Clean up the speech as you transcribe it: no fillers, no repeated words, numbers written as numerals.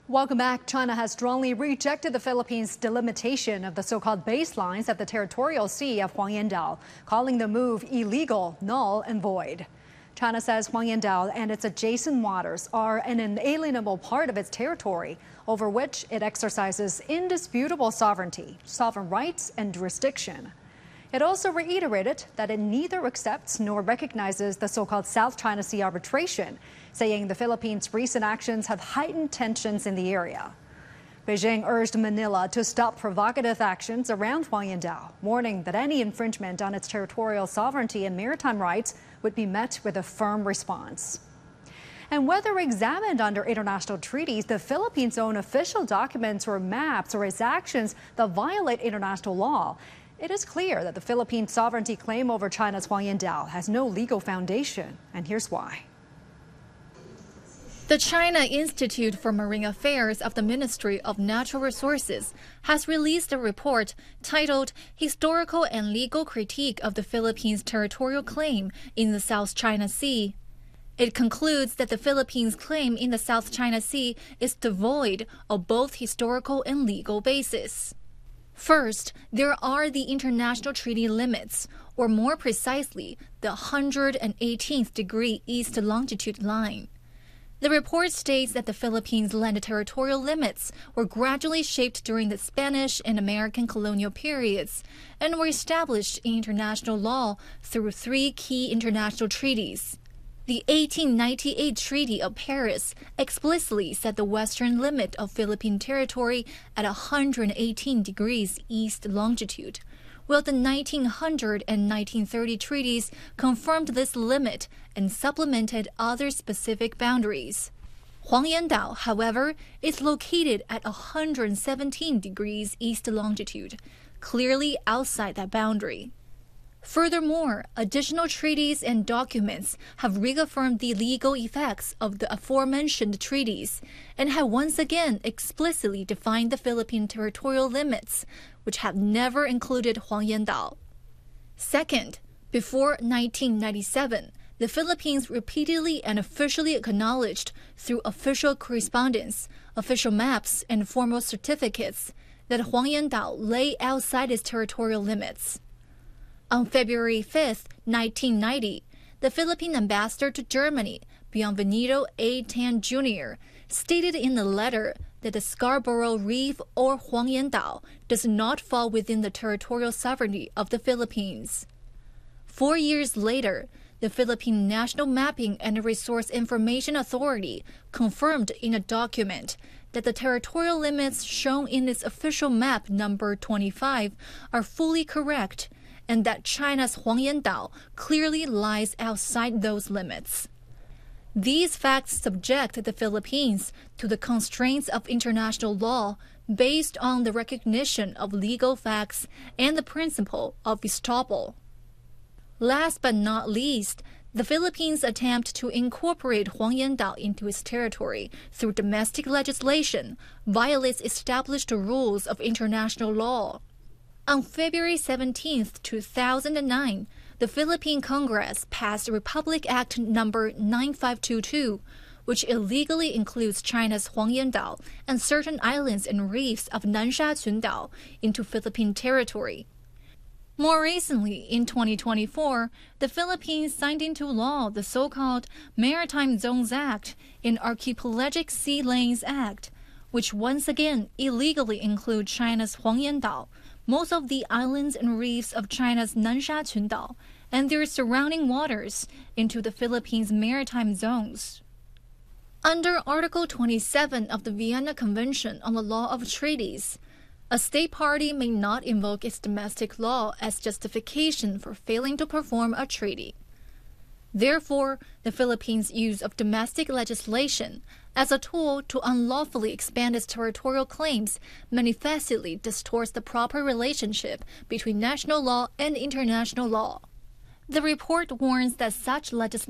Welcome back. China has strongly rejected the Philippines' delimitation of the so-called baselines of the territorial sea of Huangyindao, calling the move illegal, null, and void. China says Huangyindao and its adjacent waters are an inalienable part of its territory, over which it exercises indisputable sovereignty, sovereign rights, and jurisdiction. It also reiterated that it neither accepts nor recognizes the so-called South China Sea arbitration, saying the Philippines' recent actions have heightened tensions in the area. Beijing urged Manila to stop provocative actions around Huangyindao, warning that any infringement on its territorial sovereignty and maritime rights would be met with a firm response. And whether examined under international treaties, the Philippines' own official documents or maps or its actions that violate international law, it is clear that the Philippines' sovereignty claim over China's Huangyindao has no legal foundation, and here's why. The China Institute for Marine Affairs of the Ministry of Natural Resources has released a report titled Historical and Legal Critique of the Philippines' Territorial Claim in the South China Sea. It concludes that the Philippines' claim in the South China Sea is devoid of both historical and legal basis. First, there are the international treaty limits, or more precisely, the 118th degree east longitude line. The report states that the Philippines' land territorial limits were gradually shaped during the Spanish and American colonial periods and were established in international law through three key international treaties. The 1898 Treaty of Paris explicitly set the western limit of Philippine territory at 118 degrees east longitude, while the 1900 and 1930 treaties confirmed this limit and supplemented other specific boundaries. Huangyindao, however, is located at 117 degrees east longitude, clearly outside that boundary. Furthermore, additional treaties and documents have reaffirmed the legal effects of the aforementioned treaties and have once again explicitly defined the Philippine territorial limits, which have never included Huangyindao. Second, before 1997, the Philippines repeatedly and officially acknowledged through official correspondence, official maps, and formal certificates that Huangyindao lay outside its territorial limits. On February 5, 1990, the Philippine ambassador to Germany, Bienvenido A. Tan Jr., stated in a letter that the Scarborough Reef or Huangyindao does not fall within the territorial sovereignty of the Philippines. 4 years later, the Philippine National Mapping and Resource Information Authority confirmed in a document that the territorial limits shown in its official map number 25 are fully correct, and that China's Huangyindao clearly lies outside those limits. These facts subject the Philippines to the constraints of international law based on the recognition of legal facts and the principle of estoppel. Last but not least, the Philippines' attempt to incorporate Huangyindao into its territory through domestic legislation violates established rules of international law. On February 17, 2009, the Philippine Congress passed Republic Act No. 9522, which illegally includes China's Huangyindao and certain islands and reefs of Nansha Qundao into Philippine territory. More recently, in 2024, the Philippines signed into law the so-called Maritime Zones Act and Archipelagic Sea Lanes Act, which once again illegally include China's Huangyindao, most of the islands and reefs of China's Nansha Qundao, and their surrounding waters into the Philippines' maritime zones. Under Article 27 of the Vienna Convention on the Law of Treaties, a state party may not invoke its domestic law as justification for failing to perform a treaty. Therefore, the Philippines' use of domestic legislation as a tool to unlawfully expand its territorial claims manifestly distorts the proper relationship between national law and international law. The report warns that such legislation